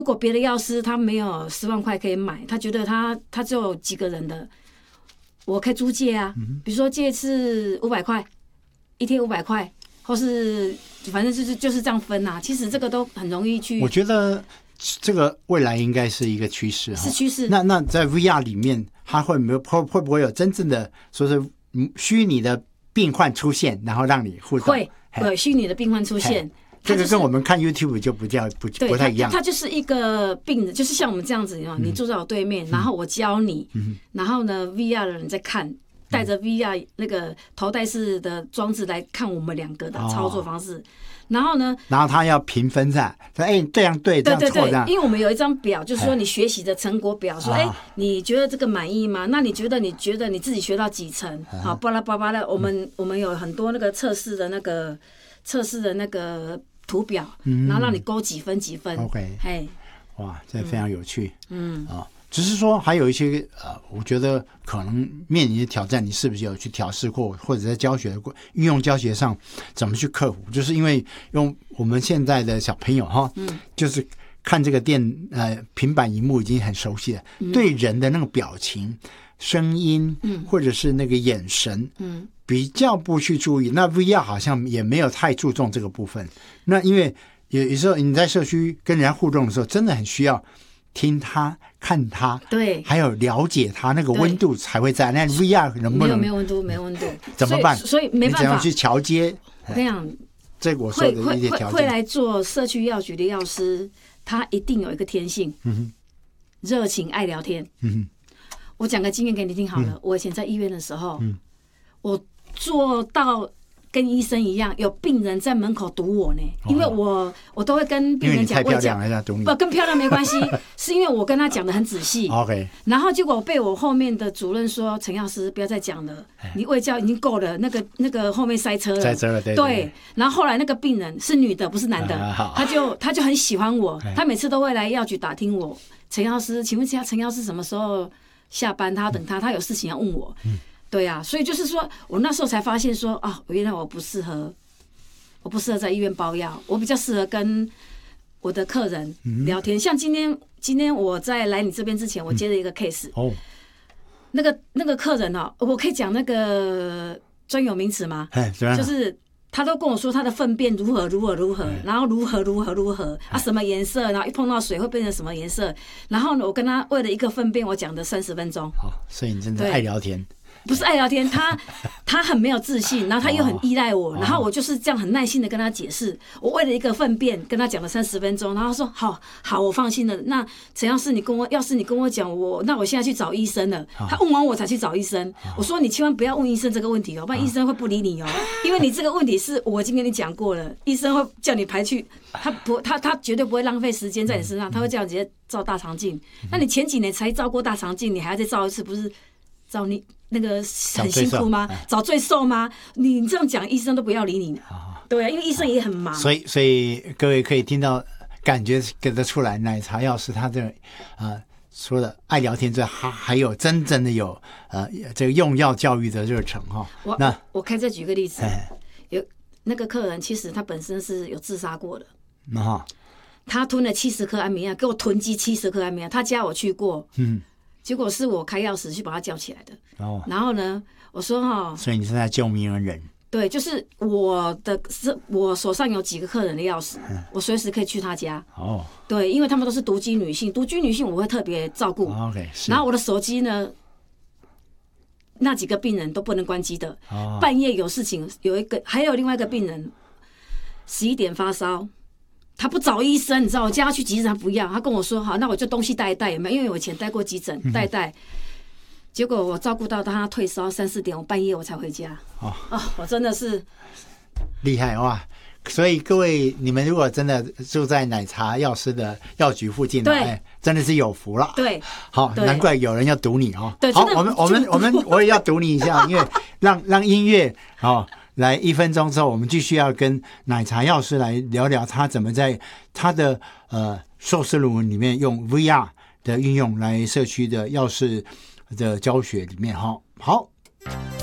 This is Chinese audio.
如果别的药师他没有10万块可以买，他觉得他只有几个人的，我可以租借啊，比如说借是500块，一天500块，或是反正就是这样分啊。其实这个都很容易去。 我觉得这个未来应该是一个趋势， 是趋势。 那在 VR 里面，它会不会有真正的说是虚拟的病患出现，然后让你互动？ 会有虚拟的病患出现。 这个跟我们看 YouTube 就不太一样。 它就是一个病人，就是像我们这样子，你坐在我对面，然后我教你，然后呢 VR 的人在看，带着 VR 那个头戴式的装置来看我们2个的操作方式。然后呢？ 然后他要评分噻，说这样对，这样错，这样。 因为我们有一张表，就是说你学习的成果表，说你觉得这个满意吗？那你觉得你自己学到几成？好，巴拉巴拉的，我们有很多那个测试的那个图表，然后让你勾几分。 OK， 哇，这非常有趣。只是说还有一些我觉得可能面临的挑战，你是不是有去调试过，或者在运用教学上怎么去克服？就是因为用我们现在的小朋友就是看这个平板萤幕已经很熟悉了，对人的那个表情、声音，或者是那个眼神，比较不去注意。那 VR 好像也没有太注重这个部分。那因为有时候你在社区跟人家互动的时候，真的很需要听他、看他， 对， 还有了解他，那个温度才会在。那 VR 能不能没有温度， 怎么办？ 所以没办法， 你怎样去桥接？ 我跟你讲， 这个我说的一些条件， 会来做社区药局的药师，他一定有一个天性，热情爱聊天。我讲个经验给你听好了。我以前在医院的时候，我做到跟医生一样，有病人在门口堵我呢，因为我都会跟病人讲， 因为你太漂亮了，他堵你。 不，跟漂亮没关系，是因为我跟他讲的很仔细。 OK， 然后结果被我后面的主任说：“陈药师，不要再讲了，你卫教已经够了，那个后面塞车了。”对。然后后来那个病人是女的，不是男的，他就很喜欢我，他每次都会来药局打听我，陈药师，请问陈药师什么时候下班？他要等他有事情要问我。对啊，所以就是说我那时候才发现说原来我不适合在医院包药，我比较适合跟我的客人聊天。像今天我在来你这边之前，我接了一个 case，那个客人我可以讲那个专有名词吗？就是他都跟我说他的粪便如何，然后如何什么颜色，然后一碰到水会变成什么颜色，然后呢，我跟他为了一个粪便，我讲的30分钟。 所以你真的爱聊天。 不是爱聊天，他很没有自信，然后他又很依赖我，然后我就是这样很耐心的跟他解释，我为了一个粪便跟他讲了30分钟，然后他说好，我放心了。那陈药师要是你跟我讲，那我现在去找医生了。他问完我才去找医生，我说你千万不要问医生这个问题不然医生会不理你因为你这个问题是我已经跟你讲过了，医生会叫你排去，他绝对不会浪费时间在你身上，他会叫你直接照大肠镜。那你前几年才照过大肠镜，你还要再照一次，不是照你那个很辛苦吗？找罪受吗？你这样讲，医生都不要理你。对啊，因为医生也很忙。所以各位可以听到，感觉给得出来，奶茶药师他这说的爱聊天之外，还有真正的有这个用药教育的热忱我可以再举个例子，有那个客人其实他本身是有自杀过的。他吞了70颗安眠药，给我囤积70颗安眠药。他家我去过。结果是我开钥匙去把他叫起来的。然后呢，我说所以你是在救命恩人。 对，就是我手上有几个客人的钥匙，我随时可以去他家。对，因为他们都是独居女性我会特别照顾。然后我的手机呢，那几个病人都不能关机的。半夜有事情，还有另外一个病人11点发烧。他不找医生，你知道，我叫他去急诊，他不要。他跟我说：“好，那我就东西带一带，有没有？因为我以前待过急诊，带一带。”结果我照顾到他退烧3、4点，我半夜我才回家。我真的是厉害哇！所以各位，你们如果真的住在奶茶药师的药局附近，真的是有福了。 对， 好，难怪有人要堵你对， 好，我也要堵你一下，因为让音乐来1分钟之后，我们继续要跟奶茶药师来聊聊他怎么在他的硕士论文里面用 VR 的运用来社区的药师的教学里面。好。